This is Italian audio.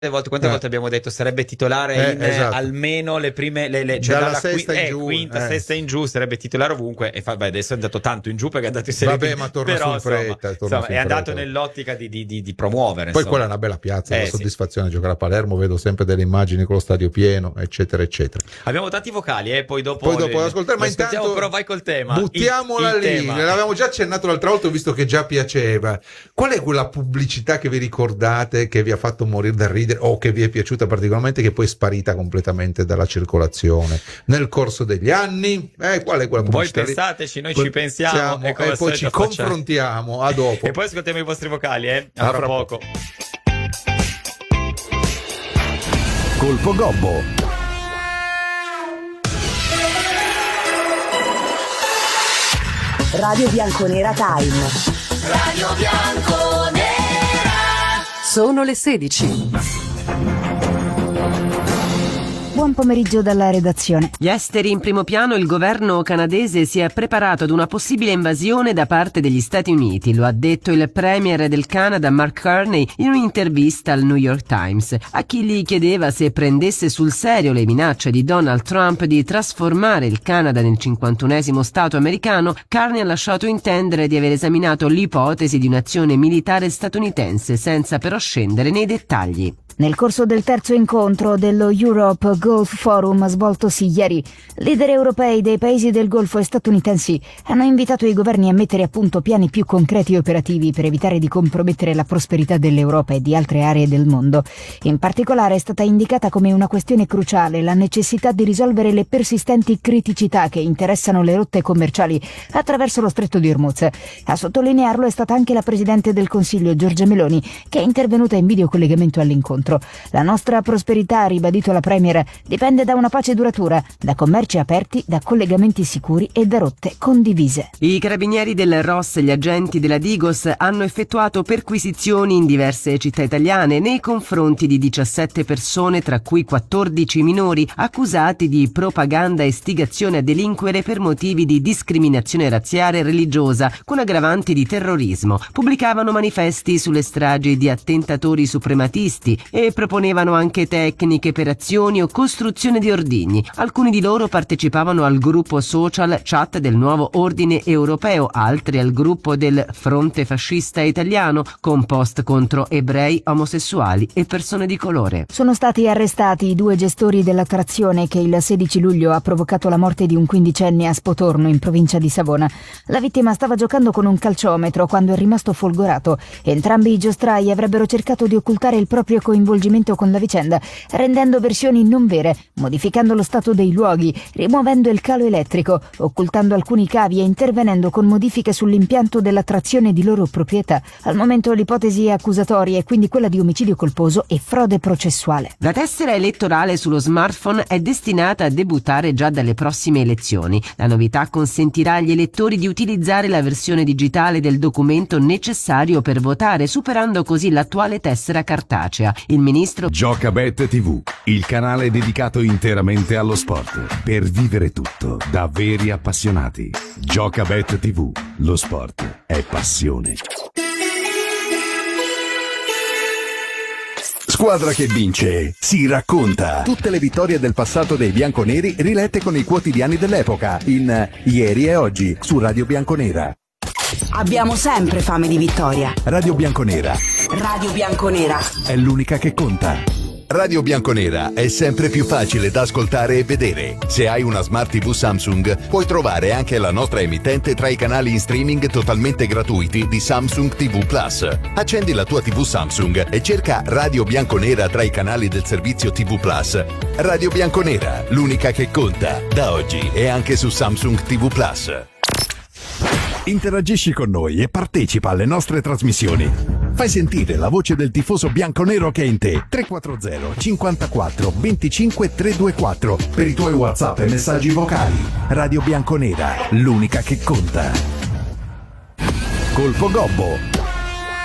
quante volte abbiamo detto sarebbe titolare esatto. almeno le prime cioè dalla sesta in giù, quinta, sesta in giù, sarebbe titolare ovunque. E adesso è andato tanto in giù perché è andato in Serie B, ma torna però su in fretta, è andato nell'ottica di promuovere. Poi quella è una bella piazza, la soddisfazione di giocare a Palermo, vedo sempre delle immagini con lo stadio pieno, eccetera eccetera. Abbiamo tanti vocali, poi dopo ascoltare, ma intanto però vai col tema. Buttiamola lì, tema. L'avevamo già accennato l'altra volta, ho visto che già piaceva. Qual è quella pubblicità che vi ricordate, che vi ha fatto morire da ridere o che vi è piaciuta particolarmente, che poi è sparita completamente dalla circolazione nel corso degli anni? Qual è quella pubblicità? Voi pensateci, noi ci pensiamo e poi ci confrontiamo. A dopo. E poi ascoltiamo i vostri vocali, a fra poco. Colpo Gobbo. Radio Bianconera Time. Radio Bianconera. Sono le 16. Buon pomeriggio dalla redazione. Gli esteri in primo piano. Il governo canadese si è preparato ad una possibile invasione da parte degli Stati Uniti, lo ha detto il premier del Canada Mark Carney in un'intervista al New York Times. A chi gli chiedeva se prendesse sul serio le minacce di Donald Trump di trasformare il Canada nel 51esimo stato americano, Carney ha lasciato intendere di aver esaminato l'ipotesi di un'azione militare statunitense, senza però scendere nei dettagli. Nel corso del terzo incontro dello Europe Gulf Forum svoltosi ieri, leader europei dei paesi del Golfo e statunitensi hanno invitato i governi a mettere a punto piani più concreti e operativi per evitare di compromettere la prosperità dell'Europa e di altre aree del mondo. In particolare è stata indicata come una questione cruciale la necessità di risolvere le persistenti criticità che interessano le rotte commerciali attraverso lo Stretto di Hormuz. A sottolinearlo è stata anche la Presidente del Consiglio Giorgia Meloni, che è intervenuta in videocollegamento all'incontro. La nostra prosperità, ha ribadito la Premier, dipende da una pace duratura, da commerci aperti, da collegamenti sicuri e da rotte condivise. I carabinieri del ROS e gli agenti della Digos hanno effettuato perquisizioni in diverse città italiane nei confronti di 17 persone, tra cui 14 minori, accusati di propaganda e istigazione a delinquere per motivi di discriminazione razziale e religiosa, con aggravanti di terrorismo. Pubblicavano manifesti sulle stragi di attentatori suprematisti e proponevano anche tecniche per azioni o costruzione di ordigni. Alcuni di loro partecipavano al gruppo social Chat del Nuovo Ordine Europeo, altri al gruppo del Fronte Fascista Italiano, con post contro ebrei, omosessuali e persone di colore. Sono stati arrestati i 2 gestori dell'attrazione che il 16 luglio ha provocato la morte di un 15enne a Spotorno, in provincia di Savona. La vittima stava giocando con un calciometro quando è rimasto folgorato. Entrambi i giostrai avrebbero cercato di occultare il proprio coinvolgimento con la vicenda, rendendo versioni non vere, modificando lo stato dei luoghi, rimuovendo il calo elettrico, occultando alcuni cavi e intervenendo con modifiche sull'impianto della trazione di loro proprietà. Al momento l'ipotesi accusatoria è quindi quella di omicidio colposo e frode processuale. La tessera elettorale sullo smartphone è destinata a debuttare già dalle prossime elezioni. La novità consentirà agli elettori di utilizzare la versione digitale del documento necessario per votare, superando così l'attuale tessera cartacea. Il ministro Giocabet TV, il canale dedicato interamente allo sport, per vivere tutto da veri appassionati. Giocabet TV, lo sport è passione. Squadra che vince si racconta. Tutte le vittorie del passato dei bianconeri rilette con i quotidiani dell'epoca in Ieri e Oggi su Radio Bianconera. Abbiamo sempre fame di vittoria. Radio Bianconera. Radio Bianconera È l'unica che conta. Radio Bianconera è sempre più facile da ascoltare e vedere. Se hai una Smart TV Samsung, puoi trovare anche la nostra emittente tra i canali in streaming totalmente gratuiti di Samsung TV Plus. Accendi la tua TV Samsung e cerca Radio Bianconera tra i canali del servizio TV Plus. Radio Bianconera, l'unica che conta. Da oggi è anche su Samsung TV Plus. Interagisci con noi e partecipa alle nostre trasmissioni. Fai sentire la voce del tifoso bianconero che è in te. 340 54 25 324 per i tuoi WhatsApp e messaggi vocali. Radio Bianconera, l'unica che conta. Colpo Gobbo.